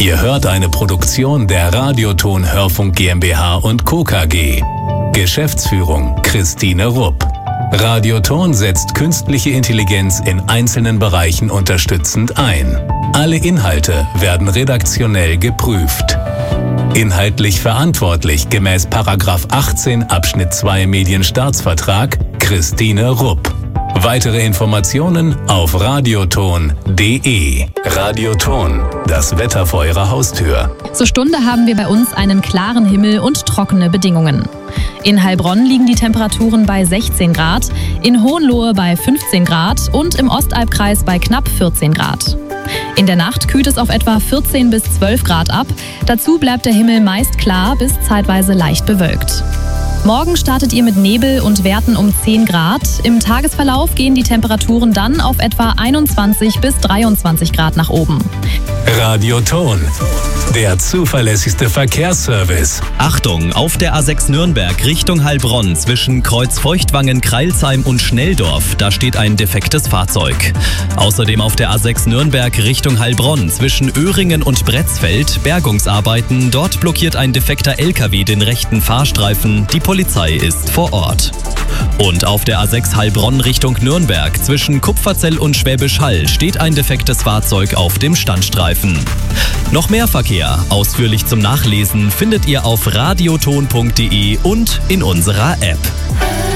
Ihr hört eine Produktion der Radioton Hörfunk GmbH und Co. KG. Geschäftsführung Christine Rupp. Radioton setzt künstliche Intelligenz in einzelnen Bereichen unterstützend ein. Alle Inhalte werden redaktionell geprüft. Inhaltlich verantwortlich gemäß § 18 Abschnitt 2 Medienstaatsvertrag Christine Rupp. Weitere Informationen auf radioton.de. Radioton, das Wetter vor Ihrer Haustür. Zur Stunde haben wir bei uns einen klaren Himmel und trockene Bedingungen. In Heilbronn liegen die Temperaturen bei 16 Grad, in Hohenlohe bei 15 Grad und im Ostalbkreis bei knapp 14 Grad. In der Nacht kühlt es auf etwa 14 bis 12 Grad ab. Dazu bleibt der Himmel meist klar bis zeitweise leicht bewölkt. Morgen startet ihr mit Nebel und Werten um 10 Grad. Im Tagesverlauf gehen die Temperaturen dann auf etwa 21 bis 23 Grad nach oben. Radioton, der zuverlässigste Verkehrsservice. Achtung, auf der A6 Nürnberg Richtung Heilbronn zwischen Kreuzfeuchtwangen, Kreilsheim und Schnelldorf, da steht ein defektes Fahrzeug. Außerdem auf der A6 Nürnberg Richtung Heilbronn zwischen Öhringen und Bretzfeld Bergungsarbeiten, dort blockiert ein defekter LKW den rechten Fahrstreifen. Die Polizei ist vor Ort. Und auf der A6 Heilbronn Richtung Nürnberg zwischen Kupferzell und Schwäbisch Hall steht ein defektes Fahrzeug auf dem Standstreifen. Noch mehr Verkehr, ausführlich zum Nachlesen, findet ihr auf radioton.de und in unserer App.